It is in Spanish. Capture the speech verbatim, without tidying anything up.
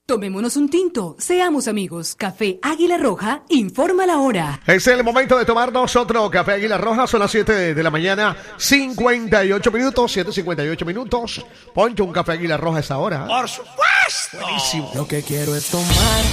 Tomémonos un tinto, seamos amigos. Café Águila Roja, informa la hora. Es el momento de tomarnos otro Café Águila Roja. Son las siete de la mañana, cincuenta y ocho minutos, siete cincuenta y ocho minutos. Ponte un Café Águila Roja a esa hora. ¡Por supuesto! Buenísimo. Lo que quiero es tomar